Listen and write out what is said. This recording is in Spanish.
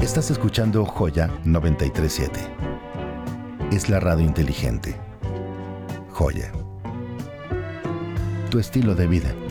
Estás escuchando Joya 937. Es la radio inteligente. Joya. Tu estilo de vida.